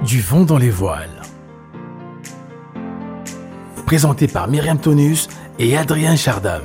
Du vent dans les voiles. Présenté par Myriam Tonus et Adrien Chardam.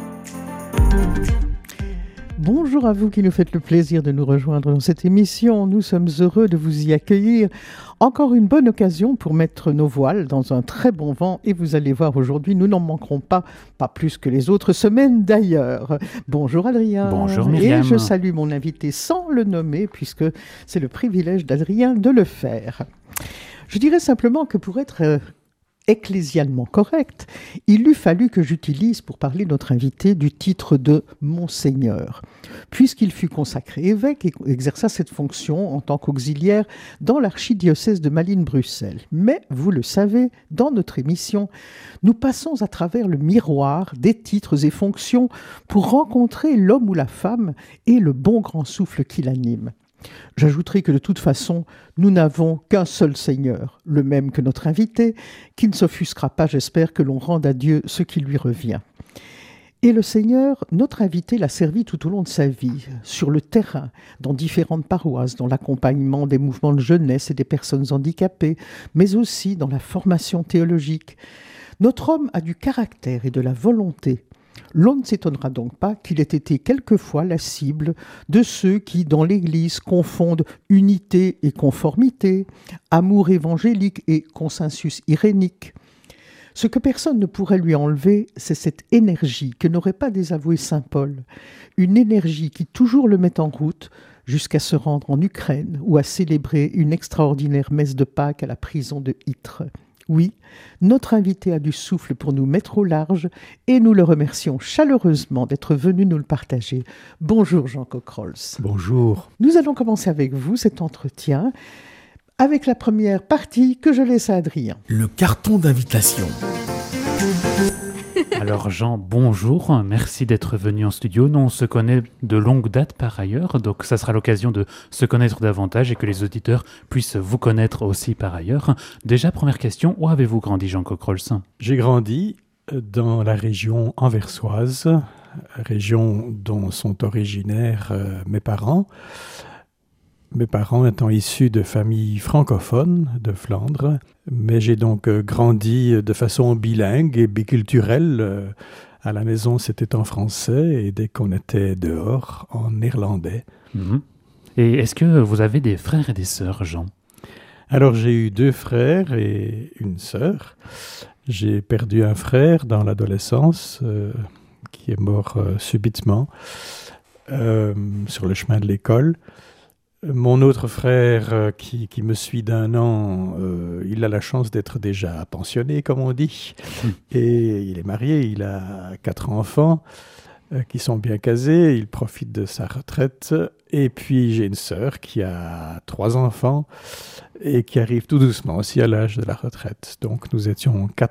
Bonjour à vous qui nous faites le plaisir de nous rejoindre dans cette émission. Nous sommes heureux de vous y accueillir. Encore une bonne occasion pour mettre nos voiles dans un très bon vent. Et vous allez voir aujourd'hui, nous n'en manquerons pas plus que les autres semaines d'ailleurs. Bonjour Adrien. Bonjour Myriam. Et je salue mon invité sans le nommer puisque c'est le privilège d'Adrien de le faire. Je dirais simplement que pour être ecclésialement correct, il eût fallu que j'utilise pour parler de notre invité du titre de Monseigneur, puisqu'il fut consacré évêque et exerça cette fonction en tant qu'auxiliaire dans l'archidiocèse de Malines-Bruxelles. Mais, vous le savez, dans notre émission, nous passons à travers le miroir des titres et fonctions pour rencontrer l'homme ou la femme et le bon grand souffle qui l'anime. J'ajouterai que de toute façon, nous n'avons qu'un seul Seigneur, le même que notre invité, qui ne s'offusquera pas, j'espère, que l'on rende à Dieu ce qui lui revient. Et le Seigneur, notre invité, l'a servi tout au long de sa vie, sur le terrain, dans différentes paroisses, dans l'accompagnement des mouvements de jeunesse et des personnes handicapées, mais aussi dans la formation théologique. Notre homme a du caractère et de la volonté. L'on ne s'étonnera donc pas qu'il ait été quelquefois la cible de ceux qui, dans l'Église, confondent unité et conformité, amour évangélique et consensus irénique. Ce que personne ne pourrait lui enlever, c'est cette énergie que n'aurait pas désavoué saint Paul, une énergie qui toujours le met en route jusqu'à se rendre en Ukraine ou à célébrer une extraordinaire messe de Pâques à la prison de Ytre. Oui, notre invité a du souffle pour nous mettre au large et nous le remercions chaleureusement d'être venu nous le partager. Bonjour Jean Cockrols. Bonjour. Nous allons commencer avec vous cet entretien avec la première partie que je laisse à Adrien. Le carton d'invitation. Alors Jean, bonjour, merci d'être venu en studio. Nous, on se connaît de longue date par ailleurs, donc ça sera l'occasion de se connaître davantage et que les auditeurs puissent vous connaître aussi par ailleurs. Déjà, première question, où avez-vous grandi Jean Cockrols ? J'ai grandi dans la région anversoise, région dont sont originaires mes parents. Mes parents étant issus de familles francophones de Flandre, mais j'ai donc grandi de façon bilingue et biculturelle. À la maison, c'était en français et dès qu'on était dehors, en néerlandais. Et est-ce que vous avez des frères et des sœurs, Jean ? Alors, j'ai eu 2 frères et une sœur. J'ai perdu un frère dans l'adolescence qui est mort subitement sur le chemin de l'école. Mon autre frère, qui me suit d'1 an, il a la chance d'être déjà pensionné, comme on dit. Et il est marié, il a 4 enfants qui sont bien casés, il profite de sa retraite. Et puis j'ai une sœur qui a 3 enfants et qui arrive tout doucement aussi à l'âge de la retraite. Donc nous étions 4